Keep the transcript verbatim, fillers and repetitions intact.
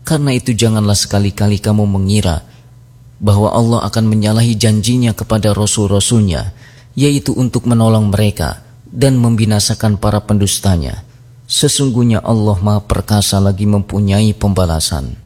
Karena itu janganlah sekali-kali kamu mengira bahwa Allah akan menyalahi janjinya kepada Rasul-Rasulnya, yaitu untuk menolong mereka dan membinasakan para pendustanya. Sesungguhnya Allah Maha Perkasa lagi mempunyai pembalasan.